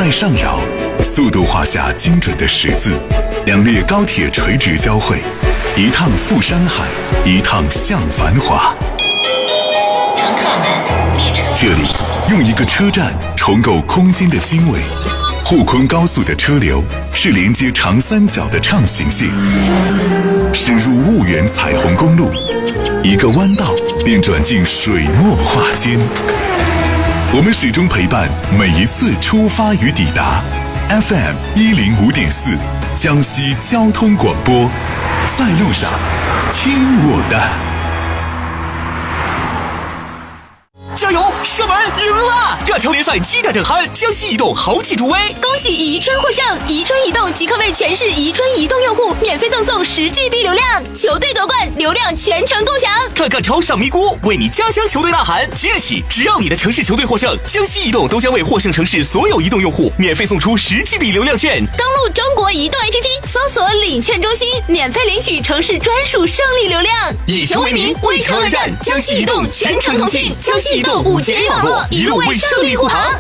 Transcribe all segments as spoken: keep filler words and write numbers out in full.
在上摇，速度画下精准的十字，两列高铁垂直交汇，一趟赴山海，一趟向繁华。 乘客们，列车这里用一个车站重构空间的经纬。沪昆高速的车流是连接长三角的畅行线，驶入婺源彩虹公路，一个弯道便转进水墨画间。我们始终陪伴每一次出发与抵达。F M 一零五点四，江西交通广播，在路上，听我的。 加油！射门赢了！亚超联赛激战正酣，江西移动豪气助威， 恭喜宜春获胜！宜春移动即刻为全市宜春移动用户免费赠送十 G B 流量，球队夺冠，流量全程共享。 看看超上咪咕，为你家乡球队呐喊！即日起，只要你的城市球队获胜，江西移动都将为获胜城市所有移动用户免费送出十 G B 流量券。 登录中国移动 A P P， 搜索领券中心，免费领取城市专属胜利流量。 以球为名，为城而战，江西移动全程同庆，江西移动五 G 网络一路为胜利护航。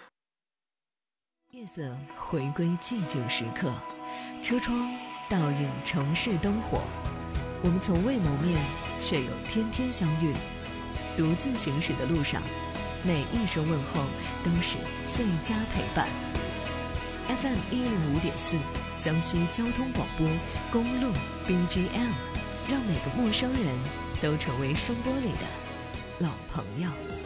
夜色回归寂静时刻，车窗倒映城市灯火。我们从未谋面，却有天天相遇。独自行驶的路上，每一声问候都是最佳陪伴。F M 一零五点四，江西交通广播公路 B G M， 让每个陌生人都成为声波里的老朋友。